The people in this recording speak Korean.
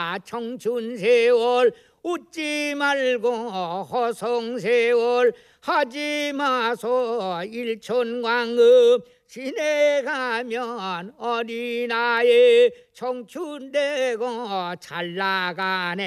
마 청춘 세월 웃지 말고 허송 세월 하지 마소 일천광업 지내가면 어린아이 청춘되고 잘 나가네.